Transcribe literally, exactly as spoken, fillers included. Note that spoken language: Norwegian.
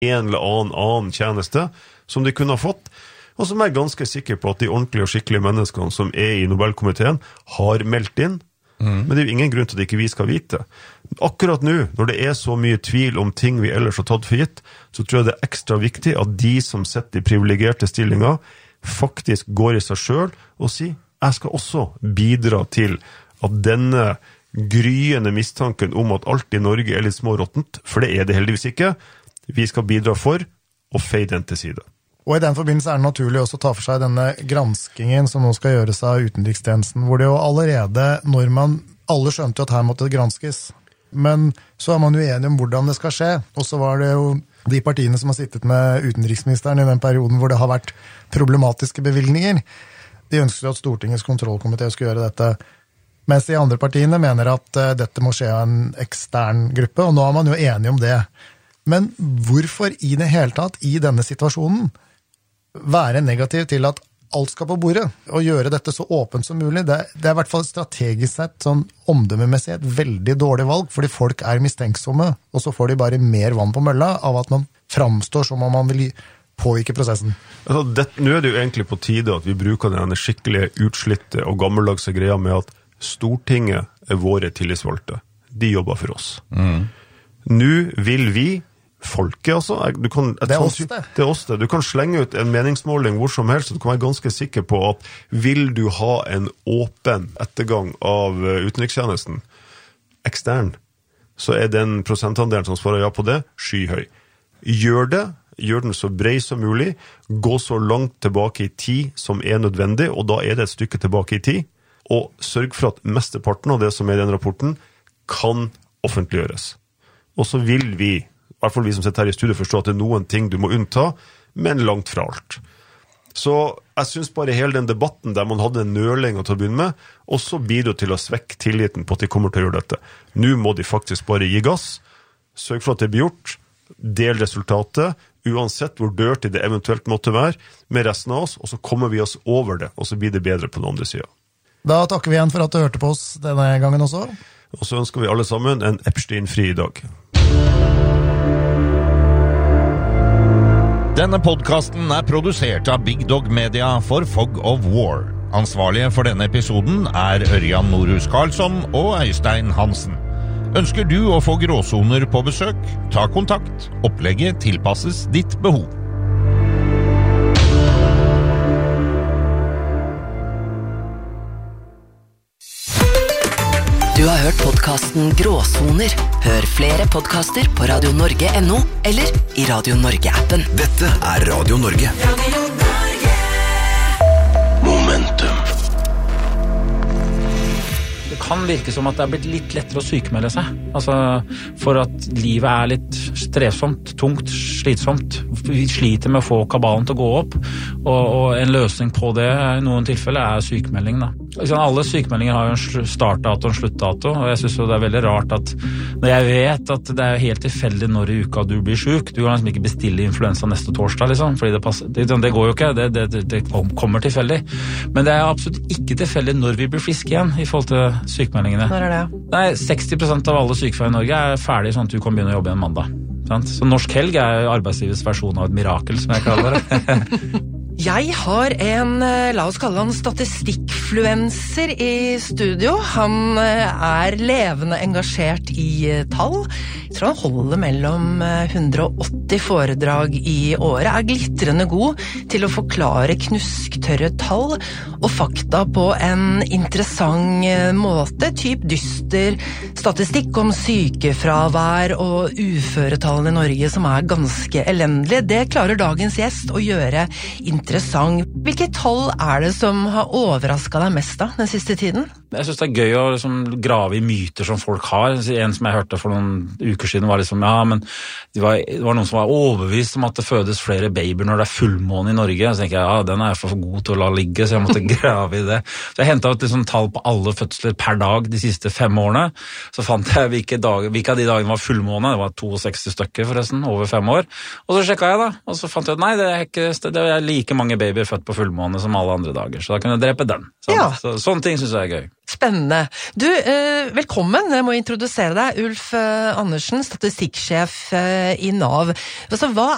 en eller annen annen tjeneste som de kunne ha fått, og som er ganske sikker på at de ordentlige og skikkelige menneskene som er i Nobelkomiteen har meldt inn, mm. men det er jo ingen grunn til at ikke vi skal vite. Akkurat nå, når det er så mye tvil om ting vi ellers har tatt for gitt, så tror jeg det er ekstra viktig at de som sitter i privilegerte stillinger faktisk går i seg selv og sier, jeg skal også bidra til at denne gryende mistanken om at alt i Norge er litt småråttent, for det er det heldigvis ikke, vi skal bidra for å feie den til side. Og i den forbindelse er det naturlig også å ta for seg denne granskingen som nå skal gjøres av utenrikstjenesten, hvor det jo allerede, når man, alle skjønte jo at her måtte det granskes, men så er man jo enige om hvordan det skal skje, og så var det jo de partiene som har sittet med utenriksministeren i den perioden hvor det har vært problematiske bevilgninger, de ønsker at Stortingets kontrollkomité skal gjøre dette, mens de andre partiene mener at uh, dette må skje av en ekstern gruppe, og nå er man jo enige om det. Men hvorfor i det hele tatt, i denne situasjonen, være negativ til at alt skal på bordet, og gjøre dette så åpent som mulig? Det, det er i hvert fall strategisk sett, sånn omdømmemessig, et veldig dårlig valg, fordi folk er mistenksomme, og så får de bare mer vann på mølla av at man framstår som om man vil påvirke prosessen. Altså, det, nå er det jo egentlig på tide at vi bruker denne skikkelige utslitte og gammeldagse greia med at Stortinget er våre tillitsvalgte. De jobber for oss. Mm. Nå vil vi folket, altså. Du kan, det er oss det. Det er oss det. Du kan slenge ut en meningsmåling hvor som helst, og du kan være ganske sikker på at vil du ha en åpen ettergang av utenrikstjenesten ekstern, så er den prosentandelen som svarer ja på det, skyhøy. Gjør det, gjør den så bred som mulig, gå så langt tilbake i tid som er nødvendig, og da er det et stykke tilbake i tid, og sørg for at mesteparten av det som er i den rapporten kan offentliggjøres. Og så vil vi, i hvert fall vi som sitter her i studiet, forstå at det er noen ting du må unnta, men langt fra alt. Så jeg synes bare hele den debatten der man hadde en nøling til å begynne med, også bidrar til å svekke tilliten på at de kommer til å gjøre dette. Nå må de faktisk bare gi gass, sørg for at det blir gjort, del resultatet, uansett hvor dirty det eventuelt måtte være, med resten av oss, og så kommer vi oss over det, og så blir det bedre på den andre siden. Da takker vi igjen for at du hørte på oss denne gangen også. Og så ønsker vi alle sammen en Epstein-fri dag. Denne podcasten er produsert av Big Dog Media for Fog of War. Ansvarlige for denne episoden er Ørjan Norhus Karlsson og Øystein Hansen. Ønsker du å få gråsoner på besøk? Ta kontakt. Opplegget tilpasses ditt behov. Du har hørt podcasten Gråsoner. Hør flere podcaster på radio norge punktum no eller i Radio Norge-appen. Dette er Radio Norge. Radio Norge. Momentum. Det kan virke som at det er blitt litt lettere å sykmelde seg. Altså, for at livet er litt strevsomt, tungt, slitsomt. Vi sliter med å få kabalen til å gå opp, og, og en løsning på det i noen tilfeller er sykmelding da. Alle sykmeldinger har jo en startdato og en sluttdato, og jeg synes jo det er veldig rart at når jeg vet at det er helt tilfeldig når i uka du blir syk, du kan liksom ikke bestille influensa neste torsdag, liksom, fordi det, passer, det, det går jo ikke, det, det, det kommer tilfeldig. Men det er absolutt ikke tilfeldig når vi blir friske igjen i forhold til sykmeldingene. Når er det? Nei, seksti prosent av alle sykefravær i Norge er ferdig sånn at du kan begynne å jobbe igjen mandag. Sant? Så norsk helg er arbeidslivets versjon av et mirakel, som jeg kaller det. Jeg har en, la oss kalle han statistikkfluenser i studio. Han er levende engasjert i tall. Jeg tror han holder mellom hundre og åtti foredrag i året, er glitrende god til å forklare knusktørre tall og fakta på en interessant måte, typ dyster statistikk om sykefravær og uføretallene i Norge som er ganske elendelige. Det klarer dagens gjest å gjøre interessant. Hvilke tall er det som har overrasket deg mest da, den siste tiden? Jeg synes det er gøy å liksom, grave i myter som folk har. En som jeg hørte for noen uker siden var liksom, ja, men det var, det var noen som var overbevist om at det fødes flere babyer når det er fullmåne i Norge. Så tenker jeg, ja, den er for god til å la ligge, så jeg måtte grave i det. Så jeg hentet ut liksom, tall på alle fødsler per dag de siste fem årene. Så fant jeg hvilke, dag, hvilke av de dagene var fullmåne. Det var sekstito stykker forresten, over fem år. Og så sjekket jeg da, og så fant jeg at nei, det er, ikke, det er like mange babyer født på fullmåne som alle andre dager. Så da kunne jeg drepe den. Så, ja. så, sånne ting synes jeg er gøy. Spennende. Du, eh, velkommen. Jeg må introdusere deg. Ulf eh, Andersen, statistikksjef eh, i NAV. Altså, hva